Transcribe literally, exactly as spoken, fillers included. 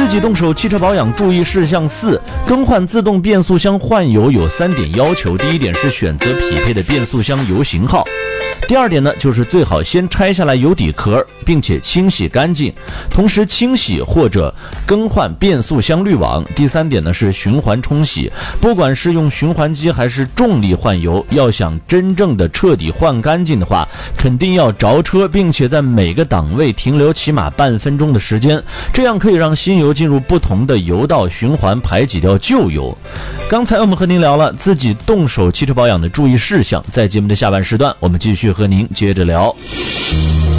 己动手汽车保养注意事项四，更换自动变速箱换油有三点要求。第一点是选择匹配的变速箱油型号。第二点呢，就是最好先拆下来油底壳，并且清洗干净，同时清洗或者更换变速箱滤网。第三点呢是循环冲洗，不管是用循环机还是重力换油，要想真正的彻底换干净的话，肯定要着车，并且在每个档位停留起码半分钟的时间，这样可以让新油进入不同的油道循环，排挤掉旧油。刚才我们和您聊了自己动手汽车保养的注意事项，在节目的下半时段，我们继续和您接着聊。